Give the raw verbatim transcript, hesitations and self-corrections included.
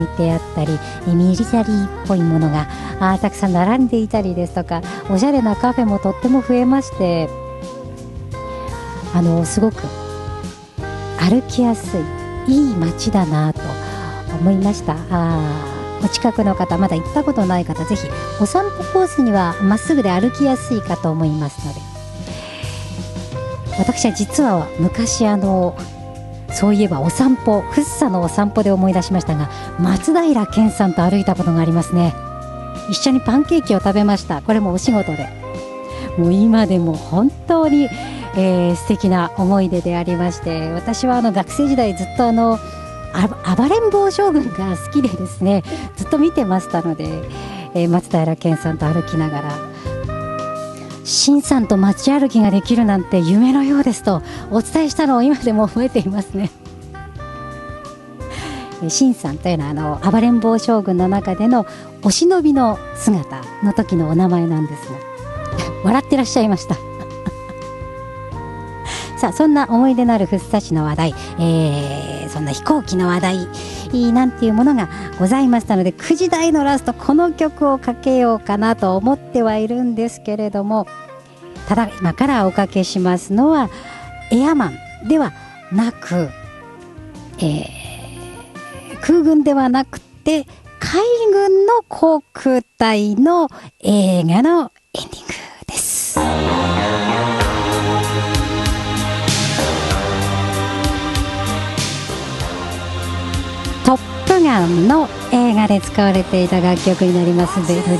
てあったり、ミリタリーっぽいものがあたくさん並んでいたりですとか、おしゃれなカフェもとっても増えまして、あのすごく歩きやすいいい街だなと思いました。あお近くの方、まだ行ったことない方、ぜひお散歩コースにはまっすぐで歩きやすいかと思いますので、私は実は昔あのそういえばお散歩、福生のお散歩で思い出しましたが、松平健さんと歩いたことがありますね。一緒にパンケーキを食べました。これもお仕事で、もう今でも本当に、えー、素敵な思い出でありまして、私はあの学生時代ずっとあのあ暴れん坊将軍が好きでですね、ずっと見てましたので、えー、松平健さんと歩きながら、新さんと街歩きができるなんて夢のようですとお伝えしたのを今でも覚えていますね。新さんというのはあの暴れん坊将軍の中でのお忍びの姿の時のお名前なんですが笑ってらっしゃいましたさあ、そんな思い出のある福生市の話題、えー、そんな飛行機の話題なんていうものがございましたので、くじ台のラストこの曲をかけようかなと思ってはいるんですけれども、ただ今からおかけしますのはエアマンではなく、えー、空軍ではなくて海軍の航空隊の映画のエンディングです。トップガンの映画で使われていた楽曲になります。ベル